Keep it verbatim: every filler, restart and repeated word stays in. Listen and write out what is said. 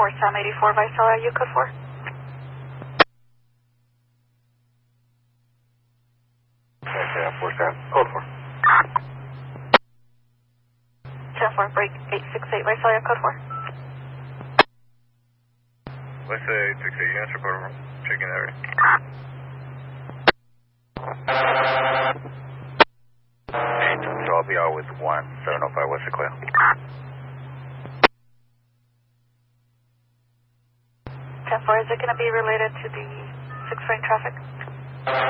four, Sam eighty-four, Visalia, you code four. Okay, four, Sam, code four. ten four, break eight six eight, Visalia, code four. Let's say eight six eight, units report, checking that area. eight, so I'll be out with one, seven oh five West Sequoia. ten four, is it going to be related to the six lane traffic?